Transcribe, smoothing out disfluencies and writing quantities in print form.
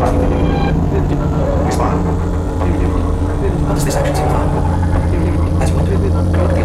Respond. Does this action seem fun? As you enter,